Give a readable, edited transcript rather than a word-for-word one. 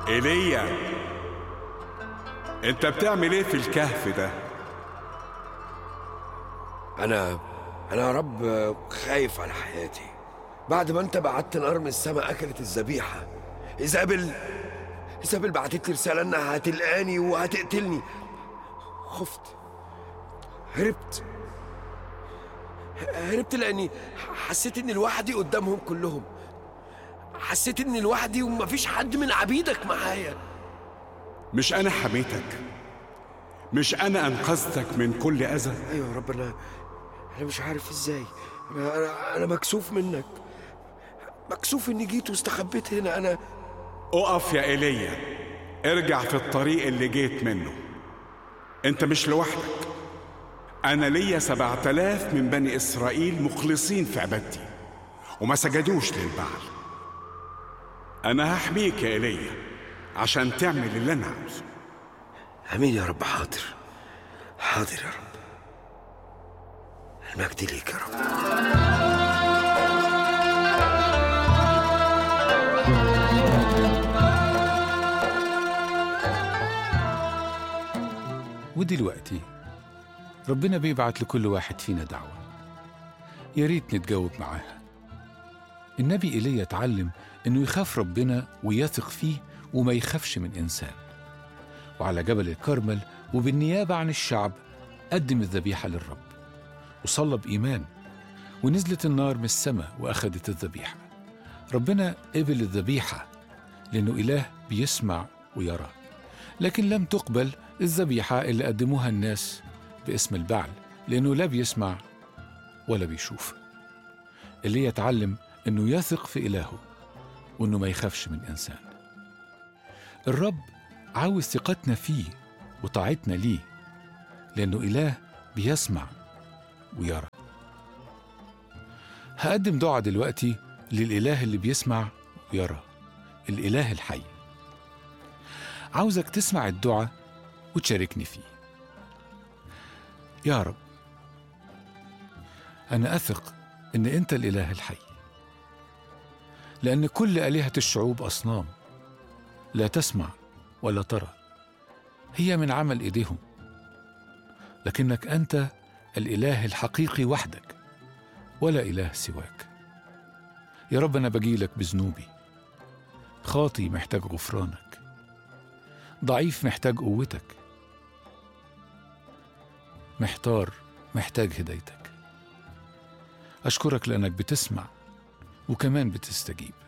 ايليا، انت بتعمل ايه في الكهف ده؟ أنا يا رب خايف على حياتي. بعد ما أنت بعت نار من السماء أكلت الذبيحة، إيزابل بعتت لي رسالة إنها هتلقاني وهتقتلني. خفت، هربت لأني حسيت إني لوحدي قدامهم كلهم. حسيت إني لوحدي ومفيش حد من عبيدك معايا. مش انا حميتك؟ مش انا انقذتك من كل اذى؟ أيوة يا رب، أنا مش عارف إزاي. أنا مكسوف منك، مكسوف إني جيت واستخبيت هنا. اقف يا ايليا، ارجع في الطريق اللي جيت منه. انت مش لوحدك، انا ليا 7000 من بني اسرائيل مخلصين في عبادتي وما سجدوش للبعل. انا هحميك يا ايليا عشان تعمل اللي انا عاوزه. امين يا رب. حاضر يا رب. المجد ليك يا رب. ودلوقتي ربنا بيبعت لكل واحد فينا دعوة، يا ريت نتجاوب معاها. النبي إيليا اتعلم إنه يخاف ربنا ويثق فيه وما يخافش من إنسان، وعلى جبل الكرمل وبالنيابة عن الشعب قدم الذبيحة للرب وصلى بإيمان، ونزلت النار من السماء وأخذت الذبيحة. ربنا قبل الذبيحة لأنه إله بيسمع ويرى، لكن لم تقبل الذبيحة اللي قدموها الناس باسم البعل لأنه لا بيسمع ولا بيشوف. اللي يتعلم أنه يثق في إلهه وأنه ما يخافش من إنسان. الرب عاوز ثقتنا فيه وطاعتنا ليه، لأنه إله بيسمع ويرى. هقدم دعاء دلوقتي للإله اللي بيسمع ويرى، الإله الحي. عاوزك تسمع الدعاء وتشاركني فيه. يا رب، أنا أثق إن أنت الإله الحي، لأن كل آلهة الشعوب أصنام لا تسمع ولا ترى، هي من عمل إيديهم، لكنك أنت الإله الحقيقي وحدك، ولا إله سواك. يا رب، أنا بجيلك بذنوبي، خاطي محتاج غفرانك، ضعيف محتاج قوتك، محتار محتاج هدايتك. أشكرك لأنك بتسمع وكمان بتستجيب.